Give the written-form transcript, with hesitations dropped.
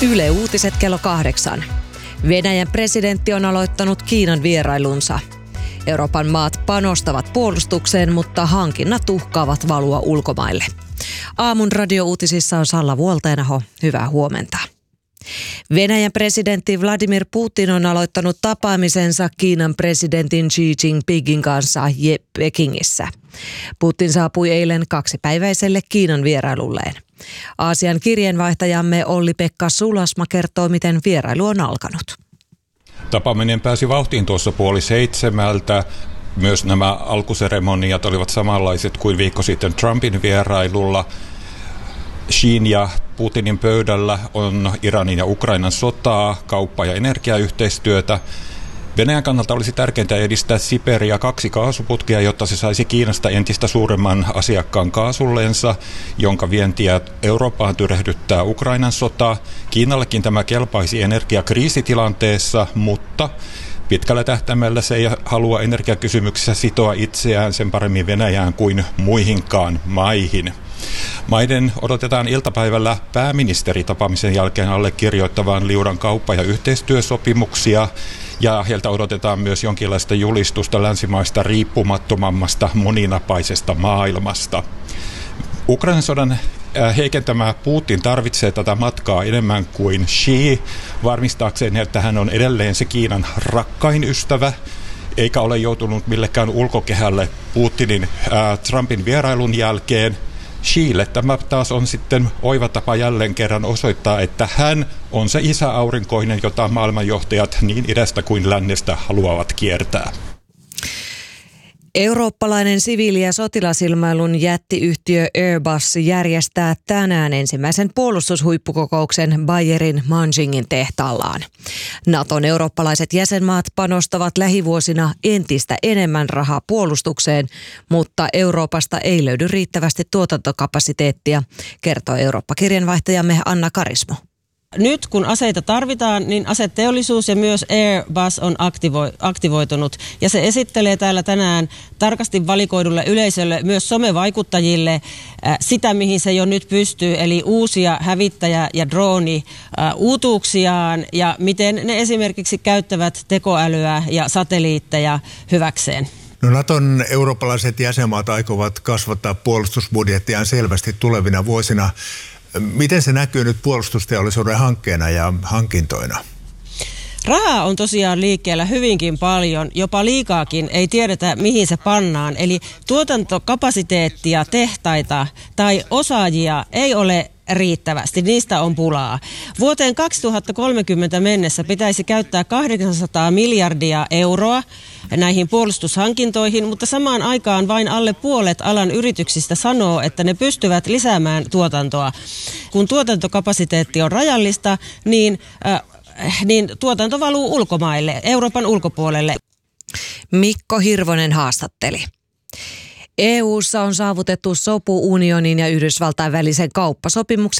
Yle Uutiset kello 8. Venäjän presidentti on aloittanut Kiinan vierailunsa. Euroopan maat panostavat puolustukseen, mutta hankinnat uhkaavat valua ulkomaille. Aamun radiouutisissa on Salla Vuoltenaho. Hyvää huomenta. Venäjän presidentti Vladimir Putin on aloittanut tapaamisensa Kiinan presidentin Xi Jinpingin kanssa Pekingissä. Putin saapui eilen 2-päiväiselle Kiinan vierailulleen. Aasian kirjeenvaihtajamme Olli-Pekka Sulasma kertoo, miten vierailu on alkanut. Tapaaminen pääsi vauhtiin tuossa 6:30. Myös nämä alkuseremoniat olivat samanlaiset kuin viikko sitten Trumpin vierailulla. Xin ja Putinin pöydällä on Iranin ja Ukrainan sotaa, kauppa- ja energiayhteistyötä. Venäjän kannalta olisi tärkeintä edistää Siperia 2 kaasuputkea, jotta se saisi Kiinasta entistä suuremman asiakkaan kaasullensa, jonka vientiä Eurooppaan tyrehdyttää Ukrainan sota. Kiinallekin tämä kelpaisi energiakriisitilanteessa, mutta pitkällä tähtäimellä se ei halua energiakysymyksissä sitoa itseään sen paremmin Venäjään kuin muihinkaan maihin. Maiden odotetaan iltapäivällä pääministeritapaamisen jälkeen allekirjoittavan liudan kauppa- ja yhteistyösopimuksia, ja heiltä odotetaan myös jonkinlaista julistusta länsimaista riippumattomammasta moninapaisesta maailmasta. Ukrainan sodan heikentämä Putin tarvitsee tätä matkaa enemmän kuin Xi varmistaakseen, että hän on edelleen se Kiinan rakkain ystävä, eikä ole joutunut millekään ulkokehälle Putinin Trumpin vierailun jälkeen. Xille tämä taas on sitten oiva tapa jälleen kerran osoittaa, että hän on se isäaurinkoinen, jota maailmanjohtajat niin idästä kuin lännestä haluavat kiertää. Eurooppalainen siviili- ja sotilasilmailun jättiyhtiö Airbus järjestää tänään ensimmäisen puolustushuippukokouksen Bayerin Manchingin tehtaallaan. Naton eurooppalaiset jäsenmaat panostavat lähivuosina entistä enemmän rahaa puolustukseen, mutta Euroopasta ei löydy riittävästi tuotantokapasiteettia, kertoo Eurooppa-kirjanvaihtajamme Anna Karismo. Nyt kun aseita tarvitaan, niin aseteollisuus ja myös Airbus on aktivoitunut. Ja se esittelee täällä tänään tarkasti valikoidulle yleisölle, myös somevaikuttajille, sitä mihin se jo nyt pystyy. Eli uusia hävittäjä- ja drooni-uutuuksiaan ja miten ne esimerkiksi käyttävät tekoälyä ja satelliitteja hyväkseen. No, Naton eurooppalaiset jäsenmaat aikovat kasvattaa puolustusbudjettiaan selvästi tulevina vuosina. Miten se näkyy nyt puolustusteollisuuden hankkeena ja hankintoina? Rahaa on tosiaan liikkeellä hyvinkin paljon, jopa liikaakin, ei tiedetä mihin se pannaan. Eli tuotantokapasiteettia, tehtaita tai osaajia ei ole riittävästi, niistä on pulaa. Vuoteen 2030 mennessä pitäisi käyttää 800 miljardia euroa näihin puolustushankintoihin, mutta samaan aikaan vain alle puolet alan yrityksistä sanoo, että ne pystyvät lisäämään tuotantoa. Kun tuotantokapasiteetti on rajallista, niin tuotanto valuu ulkomaille, Euroopan ulkopuolelle. Mikko Hirvonen haastatteli. EU:ssa on saavutettu sopu unionin ja Yhdysvaltain välisen kauppasopimuksen